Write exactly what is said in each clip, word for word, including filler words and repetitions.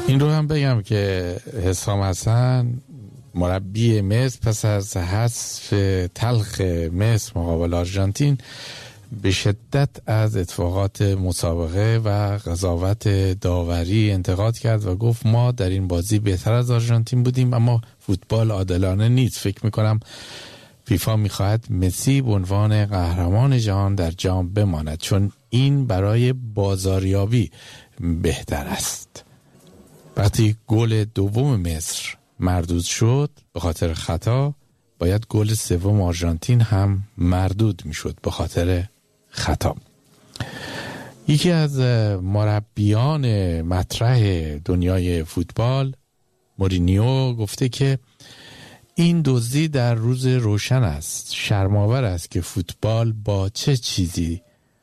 این رو هم بگم که حسام حسن مربی مصر پس از حذف تلخ مصر مقابل آرژانتین به شدت از اتفاقات مسابقه و قضاوت داوری انتقاد کرد و گفت ما در این بازی بهتر از آرژانتین بودیم، اما فوتبال عادلانه نیست. فکر میکنم فیفا میخواهد مسی به عنوان قهرمان جهان در جام بماند، چون این برای بازاریابی بهتر است. وقتی گل دوم مصر مردود شد به خاطر خطا، باید گل سوم آرژانتین هم مردود میشد به خاطر خطا. یکی از مربیان مطرح دنیای فوتبال، مورینیو، گفته که این دزدی در روز روشن است. شرم‌آور است که فوتبال با چه چیزی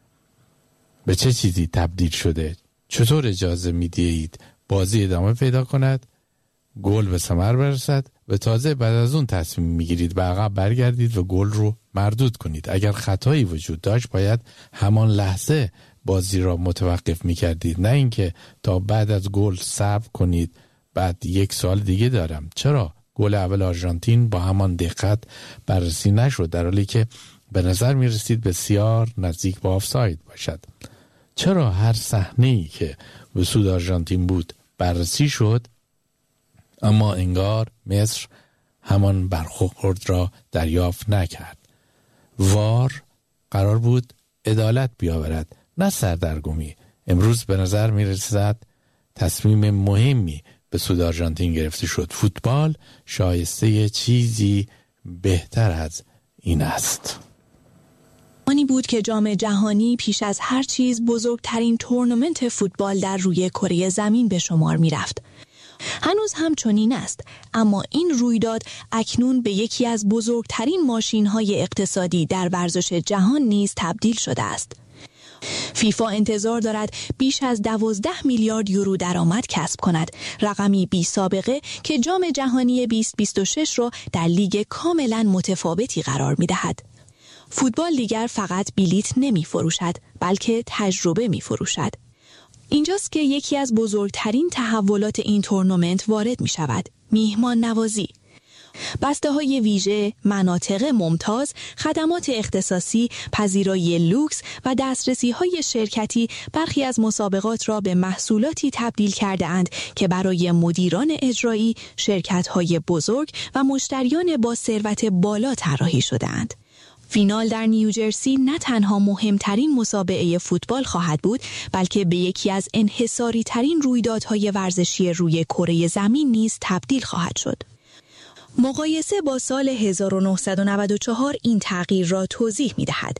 به چه چیزی تبدیل شده. چطور اجازه میدهید بازی ادامه پیدا کند، گل به ثمر برسد و تازه بعد از اون تصمیم میگیرید به عقب برگردید و گل رو مردود کنید؟ اگر خطایی وجود داشت باید همان لحظه بازی را متوقف میکردید، نه اینکه تا بعد از گل صبر کنید. بعد یک سوال دیگه دارم، چرا گل اول آرژانتین با همان دقت بررسی نشد، در حالی که به نظر میرسید بسیار نزدیک به آفساید باشد؟ چرا هر صحنه‌ای که به سود آرژانتین بود بررسی شد، اما انگار مصر همان برخورد را دریافت نکرد؟ وار قرار بود عدالت بیاورد، نه سردرگمی. امروز به نظر می رسد تصمیم مهمی به سود آرژانتین گرفته شد. فوتبال شایسته چیزی بهتر از این است. آنی بود که جام جهانی پیش از هر چیز بزرگترین تورنمنت فوتبال در روی کره زمین به شمار می رفت. هنوز هم چنین است، اما این رویداد اکنون به یکی از بزرگترین ماشین‌های اقتصادی در ورزش جهان نیز تبدیل شده است. فیفا انتظار دارد بیش از دوازده میلیارد یورو درآمد کسب کند، رقمی بی سابقه که جام جهانی بیست بیست و شش را در لیگ کاملا متفاوتی قرار می دهد. فوتبال دیگر فقط بلیت نمی فروشد، بلکه تجربه می فروشد. اینجاست که یکی از بزرگترین تحولات این تورنمنت وارد می شود: میهمان نوازی. بسته های ویژه، مناطق ممتاز، خدمات اختصاصی، پذیرایی لوکس و دسترسی های شرکتی برخی از مسابقات را به محصولاتی تبدیل کرده اند که برای مدیران اجرایی، شرکت های بزرگ و مشتریان با ثروت بالا طراحی شده اند. فینال در نیوجرسی نه تنها مهمترین مسابقه فوتبال خواهد بود، بلکه به یکی از انحصاری ترین رویدادهای ورزشی روی کره زمین نیز تبدیل خواهد شد. مقایسه با سال هزار و نهصد و نود و چهار این تغییر را توضیح می دهد.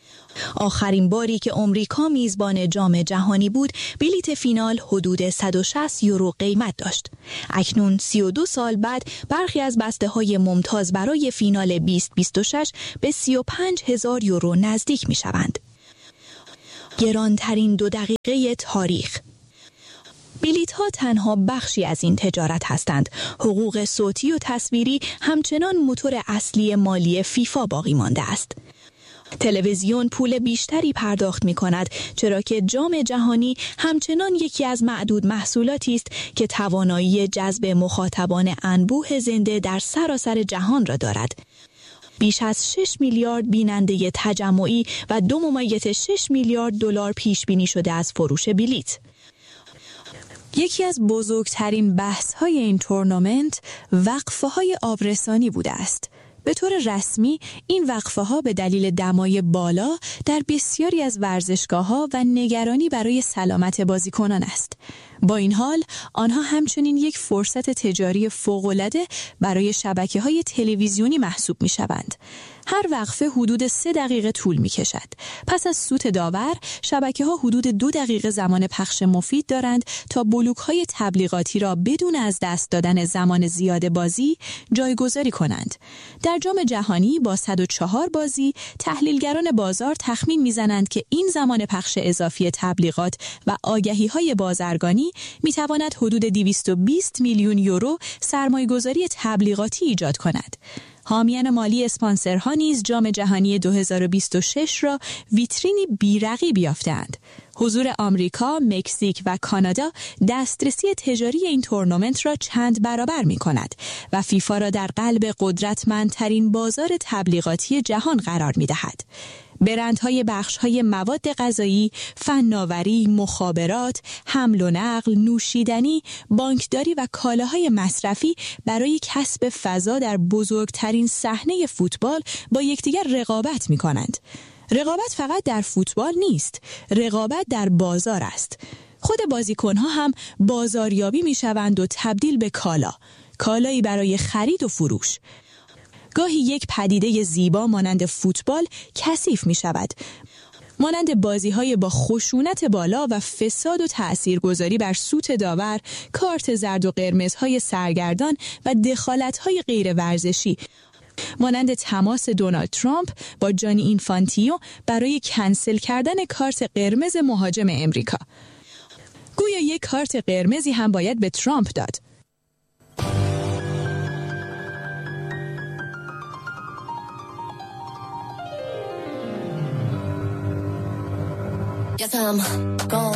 آخرین باری که آمریکا میزبان جام جهانی بود، بلیت فینال حدود صد و شصت یورو قیمت داشت. اکنون سی و دو سال بعد برخی از بسته‌های ممتاز برای فینال بیست بیست و شش به سی و پنج هزار یورو نزدیک می شوند. گرانترین دو دقیقه تاریخ. بلیت ها تنها بخشی از این تجارت هستند. حقوق صوتی و تصویری همچنان موتور اصلی مالی فیفا باقی مانده است. تلویزیون پول بیشتری پرداخت می کند، چرا که جام جهانی همچنان یکی از معدود محصولاتی است که توانایی جذب مخاطبان انبوه زنده در سراسر جهان را دارد. بیش از شش میلیارد بیننده تجمعی و دو ممیز شش میلیارد دلار پیش بینی شده از فروش بلیت. یکی از بزرگترین بحث‌های این تورنمنت وقفه‌های آبرسانی بوده است. به طور رسمی این وقفه‌ها به دلیل دمای بالا در بسیاری از ورزشگاه‌ها و نگرانی برای سلامت بازیکنان است. با این حال آنها همچنین یک فرصت تجاری فوق‌العاده برای شبکه‌های تلویزیونی محسوب می‌شوند. هر وقفه حدود سه دقیقه طول می‌کشد. پس از سوت داور، شبکه‌ها حدود دو دقیقه زمان پخش مفید دارند تا بلوک‌های تبلیغاتی را بدون از دست دادن زمان زیاد بازی جایگذاری کنند. در جام جهانی با صد و چهار بازی، تحلیلگران بازار تخمین می‌زنند که این زمان پخش اضافی تبلیغات و آگهی‌های بازرگانی می‌تواند حدود دویست و بیست میلیون یورو سرمایه‌گذاری تبلیغاتی ایجاد کند. حامیان مالی اسپانسرها نیز جام جهانی دو هزار و بیست و شش را ویترینی بی‌رقیب یافته‌اند. حضور آمریکا، مکزیک و کانادا دسترسی تجاری این تورنمنت را چند برابر می کند و فیفا را در قلب قدرتمندترین بازار تبلیغاتی جهان قرار می دهد. برندهای بخش‌های مواد غذایی، فناوری، مخابرات، حمل و نقل، نوشیدنی، بانکداری و کالاهای مصرفی برای کسب فضا در بزرگترین صحنه فوتبال با یکدیگر رقابت می‌کنند. رقابت فقط در فوتبال نیست، رقابت در بازار است. خود بازیکن‌ها هم بازاریابی می‌شوند و تبدیل به کالا، کالایی برای خرید و فروش. گاهی یک پدیده زیبا مانند فوتبال کثیف می شود. مانند بازی‌های با خشونت بالا و فساد و تأثیرگذاری بر سوت داور، کارت زرد و قرمزهای سرگردان و دخالت‌های غیر ورزشی. مانند تماس دونالد ترامپ با جانی اینفانتینو برای کنسل کردن کارت قرمز مهاجم امریکا. گویا یک کارت قرمزی هم باید به ترامپ داد. Guess I'm gone.